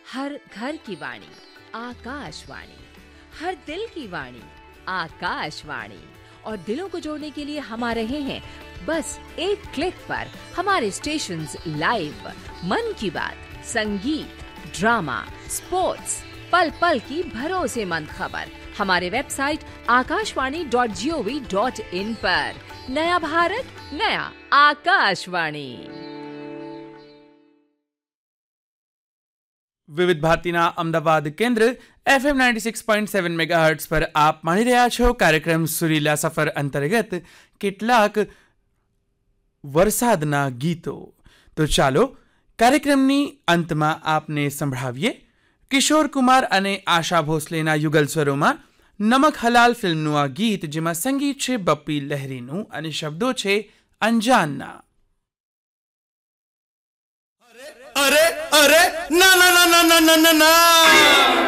हर घर की वाणी आकाशवाणी, हर दिल की वाणी आकाशवाणी। और दिलों को जोड़ने के लिए हम आ रहे हैं बस एक क्लिक पर। हमारे स्टेशंस लाइव, मन की बात, संगीत, ड्रामा, स्पोर्ट्स, पल पल की भरोसेमंद खबर हमारे वेबसाइट akashvani.gov.in पर। नया भारत, नया आकाशवाणी। વિવિધ ભારતીના અમદાવાદ કેન્દ્ર FM 96.7 મેગાહર્ટ્ઝ પર આપ માણી રહ્યા છો કાર્યક્રમ સુરીલા સફર અંતર્ગત કેટલાક વરસાદના ગીતો। તો ચાલો કાર્યક્રમની અંતમાં આપને સંભળાવીએ કિશોર કુમાર અને આશા ભોસલેના યુગલ સ્વરોમાં નમક હલાલ ફિલ્મનું આ ગીત, જેમાં સંગીત છે બપ્પી લહેરીનું અને શબ્દો છે અંજાનના। अरे अरे ना ना ना ना ना ना ना ना